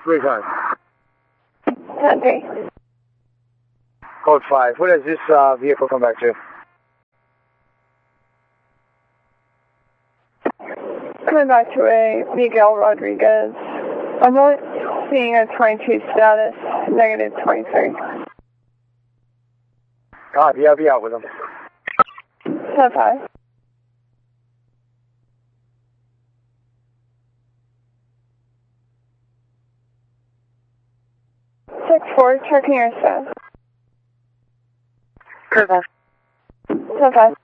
3-5. 10-3. Code 5. Where does this vehicle come back to? Coming back to a Miguel Rodriguez. I'm only seeing a 22 status, negative 23. Yeah, I'll be out with him. 10-5. 6-4, checking your status. Code 5. 10-5.